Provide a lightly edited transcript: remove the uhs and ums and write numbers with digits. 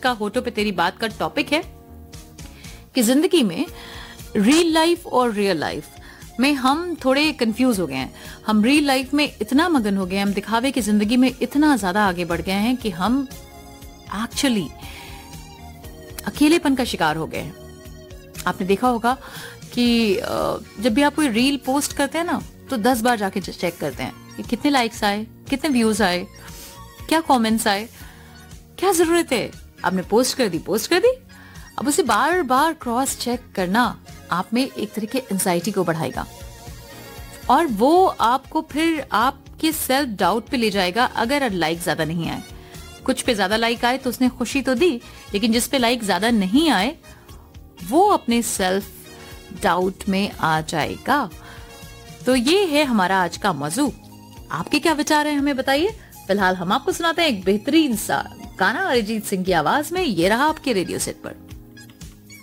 का होठों पे तेरी बात का टॉपिक है कि जिंदगी में रियल लाइफ और रियल लाइफ में हम थोड़े कंफ्यूज हो गए हैं। हम रियल लाइफ में इतना मगन हो गए हैं, हम दिखावे की जिंदगी में इतना ज्यादा आगे बढ़ गए हैं कि हम एक्चुअली अकेलेपन का शिकार हो गए हैं। आपने देखा होगा कि जब भी आप कोई रील पोस्ट करते हैं ना तो 10 बार जाके चेक करते हैं कि कितने लाइक्स आए, कितने व्यूज आए, क्या कमेंट्स आए, क्या जरूरत है, आपने पोस्ट कर दी। अब उसे बार बार क्रॉस चेक करना आप में एक तरह की एंजाइटी को बढ़ाएगा और वो आपको फिर आपके सेल्फ डाउट पे ले जाएगा। अगर लाइक ज्यादा नहीं आए, कुछ पे ज्यादा लाइक आए तो उसने खुशी तो दी, लेकिन जिस पे लाइक ज्यादा नहीं आए वो अपने सेल्फ डाउट में आ जाएगा। तो ये है हमारा आज का मौजू। आपके क्या विचार हैं हमें बताइए। फिलहाल हम आपको सुनाते हैं एक बेहतरीन सा गाना अरिजीत सिंह की आवाज में। ये रहा आपके रेडियो सेट पर।